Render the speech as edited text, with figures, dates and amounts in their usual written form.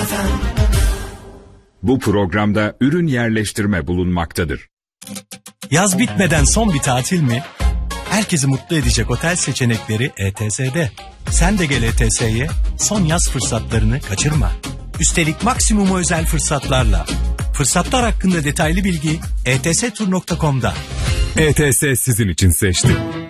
Bu programda ürün yerleştirme bulunmaktadır. Yaz bitmeden son bir tatil mi? Herkesi mutlu edecek otel seçenekleri ETS'de. Sen de gel ETS'ye, son yaz fırsatlarını kaçırma. Üstelik maksimum özel fırsatlarla. Fırsatlar hakkında detaylı bilgi etstur.com'da. ETS sizin için seçti.